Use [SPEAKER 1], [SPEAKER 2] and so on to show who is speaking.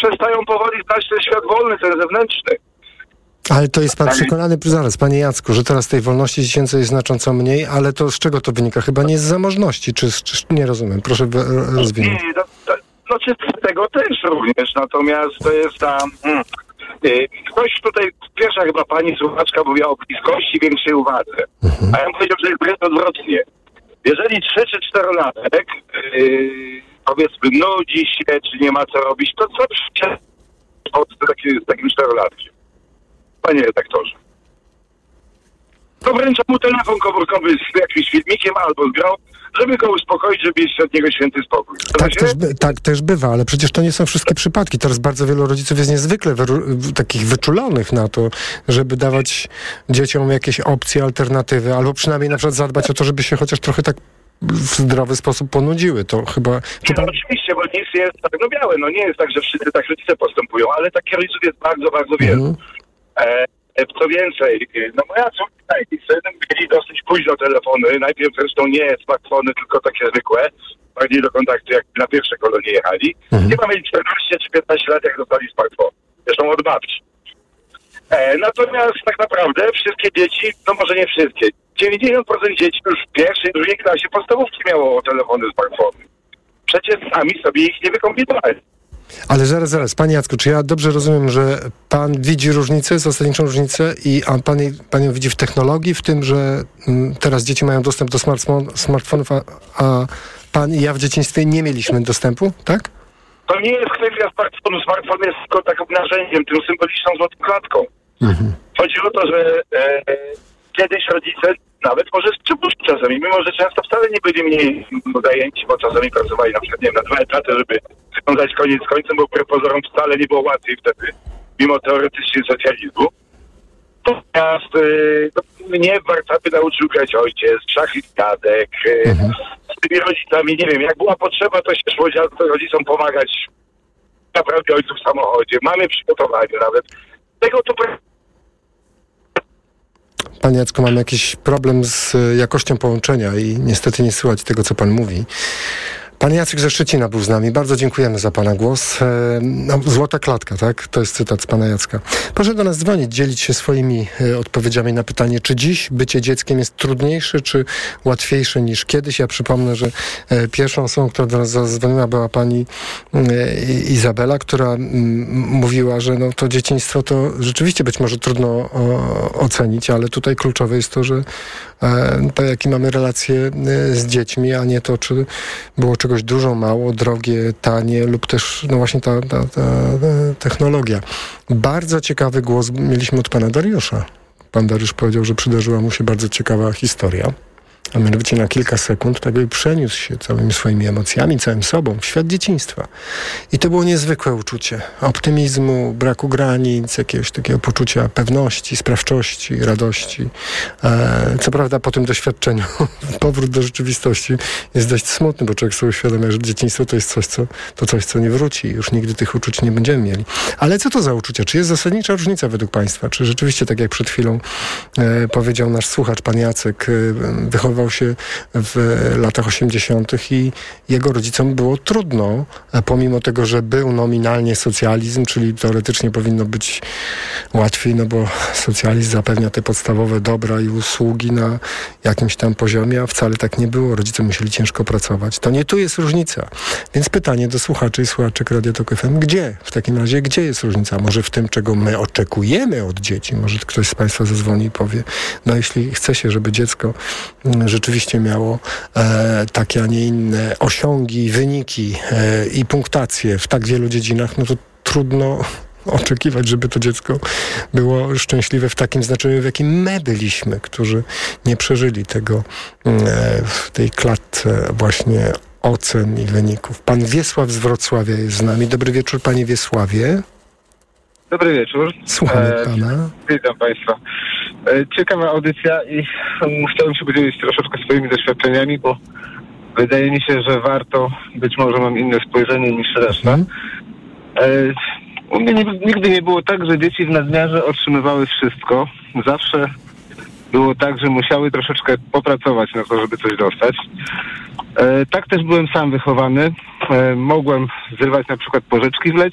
[SPEAKER 1] przestają powoli znać ten świat wolny, ten zewnętrzny.
[SPEAKER 2] Ale to jest pan przekonany, zaraz, panie Jacku, że teraz tej wolności dziecięcej jest znacząco mniej, ale to z czego to wynika? Chyba nie z zamożności, czy nie rozumiem, proszę rozwinąć.
[SPEAKER 1] Nie, z tego też również, natomiast to jest ktoś tutaj, pierwsza chyba pani słuchaczka mówiła o bliskości, większej uwadze. A ja bym powiedział, że jest wręcz odwrotnie. Jeżeli 3 czy 4-latek powiedzmy nudzi się, czy nie ma co robić, to co przecież z takim 4-latkiem? Panie redaktorze. To wręcza mu telefon komórkowy z jakimś filmikiem albo z grą, żeby go uspokoić, żeby mieć od niego święty spokój.
[SPEAKER 2] Tak też bywa, ale przecież to nie są wszystkie przypadki. Teraz bardzo wielu rodziców jest niezwykle takich wyczulonych na to, żeby dawać dzieciom jakieś opcje, alternatywy, albo przynajmniej na przykład zadbać o to, żeby się chociaż trochę tak w zdrowy sposób ponudziły. To chyba...
[SPEAKER 1] Oczywiście, bo nic nie jest tak białe. No nie jest tak, że wszyscy tak rodzice postępują, ale takich rodziców jest bardzo, bardzo wielu. Co więcej, moja córka i syn mieli dosyć późno telefony. Najpierw zresztą nie smartfony, tylko takie zwykłe. Bardziej do kontaktu, jak na pierwsze kolonie jechali. Chyba mieli 14 czy 15 lat, jak dostali smartfon. Zresztą od babci. Natomiast tak naprawdę wszystkie dzieci, no może nie wszystkie, 90% dzieci już w pierwszej, drugiej klasie podstawówki miało telefony, smartfony. Przecież sami sobie ich nie wykombinowali.
[SPEAKER 2] Ale zaraz, panie Jacku, czy ja dobrze rozumiem, że pan widzi różnicę, zasadniczą różnicę a pan ją widzi w technologii, w tym, że teraz dzieci mają dostęp do smartfonów, a pan i ja w dzieciństwie nie mieliśmy dostępu, tak?
[SPEAKER 1] To nie jest kwestia smartfonu. Smartfon jest tylko takim narzędziem, tym symboliczną złotą klatką. Chodzi o to, że kiedyś rodzice nawet może z przypuszczą czasami, mimo że często wcale nie byli mniej zajęci, bo czasami pracowali na przykład, nie wiem, na 2 etaty, żeby związać koniec z końcem, bo wbrew pozorom wcale nie było łatwiej wtedy, mimo teoretycznie socjalizmu. Natomiast mnie w Warszawie nauczył grać ojciec, szachy i dziadek, z tymi rodzicami, nie wiem, jak była potrzeba, to się szło rodzicom pomagać naprawdę ojcu w samochodzie. Mamy przygotowanie nawet. Tego to...
[SPEAKER 2] Panie Jacku, mam jakiś problem z jakością połączenia i niestety nie słychać tego, co pan mówi. Pan Jacek ze Szczecina był z nami. Bardzo dziękujemy za pana głos. Złota klatka, tak? To jest cytat z pana Jacka. Proszę do nas dzwonić, dzielić się swoimi odpowiedziami na pytanie, czy dziś bycie dzieckiem jest trudniejsze, czy łatwiejsze niż kiedyś. Ja przypomnę, że pierwszą osobą, która do nas zadzwoniła, była pani Izabela, która mówiła, że to dzieciństwo to rzeczywiście być może trudno ocenić, ale tutaj kluczowe jest to, że to, jakie mamy relacje z dziećmi, a nie to, czy było czegoś dużo, mało, drogie, tanie lub też właśnie ta technologia. Bardzo ciekawy głos mieliśmy od pana Dariusza. Pan Dariusz powiedział, że przydarzyła mu się bardzo ciekawa historia. A mianowicie na kilka sekund tak jakby przeniósł się całymi swoimi emocjami, całym sobą w świat dzieciństwa. I to było niezwykłe uczucie optymizmu, braku granic, jakiegoś takiego poczucia pewności, sprawczości, radości. Co prawda po tym doświadczeniu powrót do rzeczywistości jest dość smutny, bo człowiek sobie uświadamia, że dzieciństwo to jest coś, co nie wróci. Już nigdy tych uczuć nie będziemy mieli. Ale co to za uczucia? Czy jest zasadnicza różnica według państwa? Czy rzeczywiście, tak jak przed chwilą powiedział nasz słuchacz, pan Jacek, wychowywał się w latach 80. i jego rodzicom było trudno, pomimo tego, że był nominalnie socjalizm, czyli teoretycznie powinno być łatwiej, bo socjalizm zapewnia te podstawowe dobra i usługi na jakimś tam poziomie, a wcale tak nie było. Rodzice musieli ciężko pracować. To nie tu jest różnica. Więc pytanie do słuchaczy i słuchaczek Radia Tok FM, gdzie jest różnica? Może w tym, czego my oczekujemy od dzieci? Może ktoś z państwa zadzwoni i powie, jeśli chce się, żeby dziecko rzeczywiście miało takie, a nie inne osiągi, wyniki i punktacje w tak wielu dziedzinach, to trudno oczekiwać, żeby to dziecko było szczęśliwe w takim znaczeniu, w jakim my byliśmy, którzy nie przeżyli tego w tej klatce właśnie ocen i wyników. Pan Wiesław z Wrocławia jest z nami. Dobry wieczór, panie Wiesławie.
[SPEAKER 3] Dobry wieczór.
[SPEAKER 2] Słuchamy pana.
[SPEAKER 3] Witam państwa. Ciekawa audycja i chciałem się podzielić troszeczkę swoimi doświadczeniami, bo wydaje mi się, że warto, być może mam inne spojrzenie niż reszta. U mnie nigdy nie było tak, że dzieci w nadmiarze otrzymywały wszystko. Zawsze było tak, że musiały troszeczkę popracować na to, żeby coś dostać. Tak też byłem sam wychowany. Mogłem zrywać na przykład porzeczki w lecie.